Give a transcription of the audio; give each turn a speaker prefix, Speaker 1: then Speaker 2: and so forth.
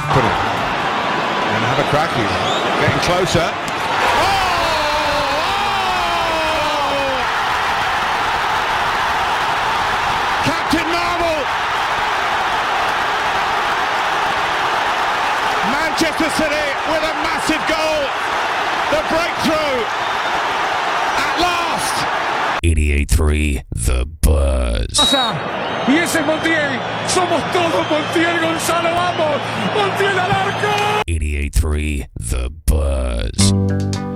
Speaker 1: Put it. And have a crack. He's getting closer. Captain Marvel! Manchester City with a massive goal. The breakthrough. At last.
Speaker 2: 88.3 The Buzz.
Speaker 3: Y ese es Montiel. Somos todos Montiel, Gonzalo, vamos. Montiel al arco.
Speaker 2: 88.3 The Buzz.